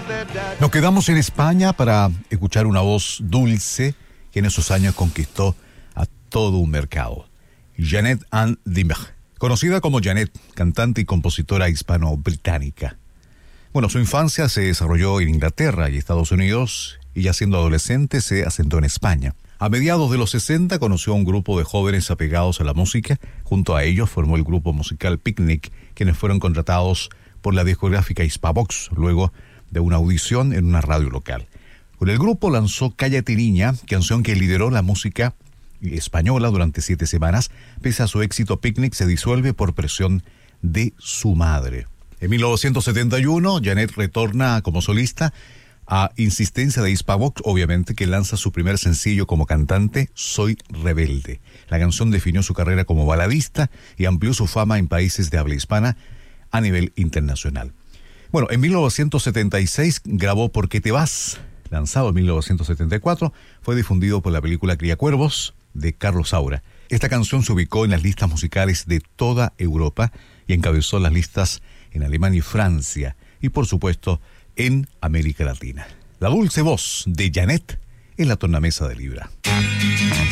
Nos quedamos en España para escuchar una voz dulce que en esos años conquistó a todo un mercado. Jeanette Ann Dimmer, conocida como Jeanette, cantante y compositora hispano-británica. Bueno, su infancia se desarrolló en Inglaterra y Estados Unidos, y ya siendo adolescente se asentó en España. A mediados de los 60 conoció a un grupo de jóvenes apegados a la música. Junto a ellos formó el grupo musical Picnic, quienes fueron contratados por la discográfica Hispavox, luego de una audición en una radio local. Con el grupo lanzó Cállate Niña, canción que lideró la música española durante 7 semanas. Pese a su éxito, Picnic se disuelve por presión de su madre. En 1971, Jeanette retorna como solista a insistencia de Hispavox, obviamente, que lanza su primer sencillo como cantante, Soy Rebelde. La canción definió su carrera como baladista y amplió su fama en países de habla hispana a nivel internacional. Bueno, en 1976 grabó ¿Por qué te vas?, lanzado en 1974, fue difundido por la película Criacuervos de Carlos Saura. Esta canción se ubicó en las listas musicales de toda Europa y encabezó las listas en Alemania y Francia, y por supuesto en América Latina. La dulce voz de Jeanette en la tornamesa de Libra.